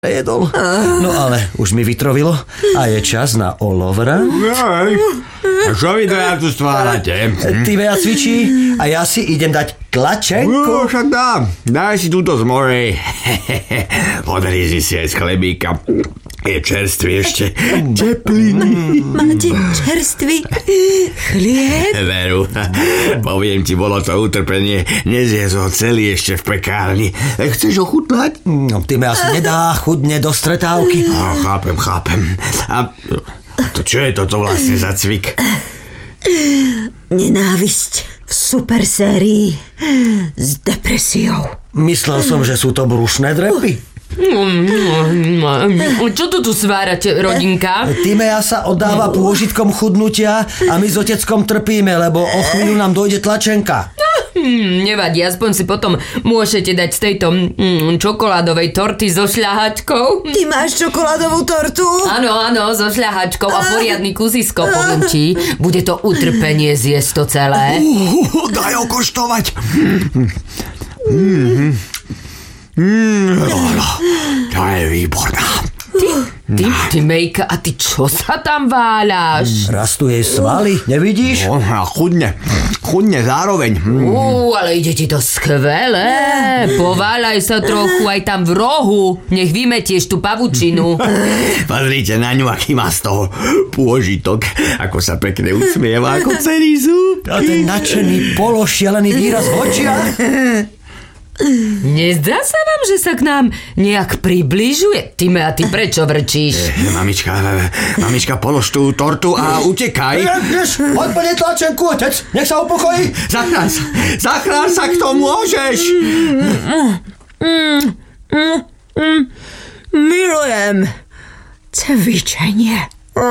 jedol. No ale už mi vytrovilo a je čas na olovra. A čo vy tu stvárate? Ty veľa cvičí a ja si idem dať tlačenku. Však dám. Daj si túto z mojej. Odrízi si aj z chlebíka. Je čerstvý ešte. Teplý. Máte čerstvý chlieb? Veru, poviem ti, bolo to utrpenie. Nezjesť ho celý ešte v pekárni. Chceš ochutnať? No, ty mi asi nedá chudne do stretávky. No, chápem. A to čo je toto vlastne za cvik? Nenávisť v super sérii s depresiou. Myslel som, že sú to brušné drepy. Čo tu svárate, rodinka? Timea sa oddáva pôžitkom chudnutia a my s oteckom trpíme, lebo o chvíľu nám dojde tlačenka. Nevadí, aspoň si potom môžete dať z tejto čokoládovej torty so šľahačkou. Ty máš čokoládovú tortu? Áno, so šľahačkou a poriadny kusisko, poviem ti. Bude to utrpenie zjesť to celé. Daj okoštovať. To je výborná. Ty, Mejka, a ty čo sa tam váľaš? Rastú jej svaly, nevidíš? Chudne zároveň. Ale ide ti to skvelé. Pováľaj sa trochu aj tam v rohu. Nech vymetieš tú pavučinu. Pozrite na ňu, aký má z toho pôžitok. Ako sa pekne usmieva, ako celý zúb. A ten nadšený pološialený výraz v očiach. Nezdá sa vám, že sa k nám nejak približuje? Ty prečo vrčíš? Mamička, polož tú tortu a utekaj. Poď plne tlačenku, otec, nech sa upokojí. Zachrán sa, kto môžeš. Milujem cvičenie.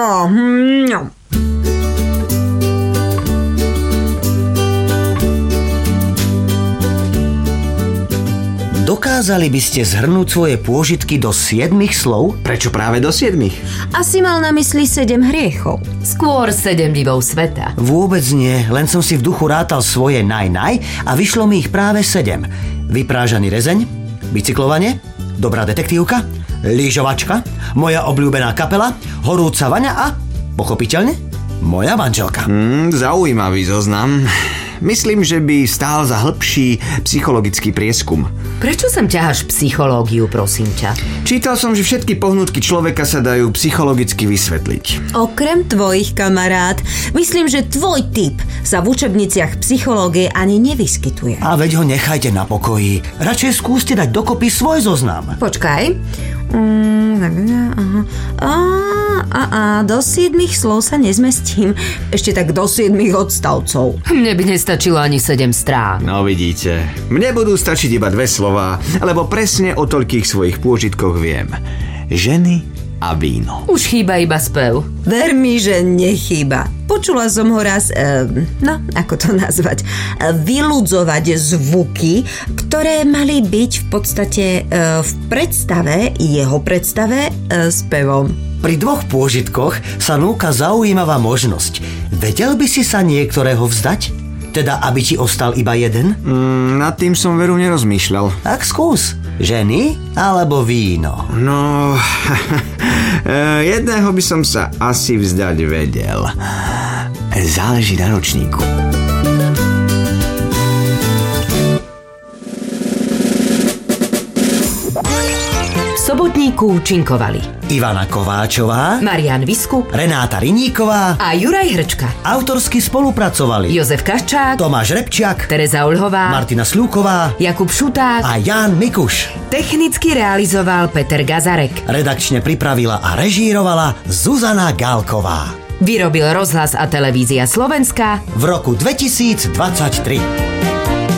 Dokázali by ste zhrnúť svoje pôžitky do 7 slov? Prečo práve do 7? Asi mal na mysli 7 hriechov. Skôr 7 divov sveta. Vôbec nie, len som si v duchu rátal svoje naj a vyšlo mi ich práve 7. Vyprážaný rezeň, bicyklovanie, dobrá detektívka, lyžovačka, moja obľúbená kapela, horúca vaňa a, pochopiteľne, moja manželka. Zaujímavý zoznam. Myslím, že by stál za hĺbší psychologický prieskum. Prečo sem ťaháš psychológiu, prosím ťa? Čítal som, že všetky pohnutky človeka sa dajú psychologicky vysvetliť. Okrem tvojich, kamarát, myslím, že tvoj typ sa v učebniciach psychológie ani nevyskytuje. A veď ho nechajte na pokoji. Radšej skúste dať dokopy svoj zoznam. Počkaj. Do 7 slov sa nezmestím. Ešte tak do 7 odstavcov. Mne by nestačilo ani 7 strán. No vidíte, mne budú stačiť iba 2 slová, lebo presne o toľkých svojich pôžitkoch viem. Ženy a víno. Už chýba iba spev. Ver mi, že nechýba. Počula som ho raz, ako to nazvať, vyludzovať zvuky, ktoré mali byť v podstate v jeho predstave spevom. Pri 2 pôžitkoch sa núka zaujímavá možnosť. Vedel by si sa niektorého vzdať? Teda, aby ti ostal iba jeden? Nad tým som veru nerozmýšľal. Tak skús. Ženy alebo víno? No, jedného by som sa asi vzdať vedel. Záleží na ročníku. V sobotníku účinkovali Ivana Kováčová, Marián Viskup, Renáta Riníková a Juraj Hrčka. Autorsky spolupracovali Jozef Kaščák, Tomáš Repčiak, Tereza Ulhová, Martina Sľúková, Jakub Šuták a Ján Mikuš. Technicky realizoval Peter Gazarek. Redakčne pripravila a režírovala Zuzana Gálková. Vyrobil Rozhlas a televízia Slovenska v roku 2023.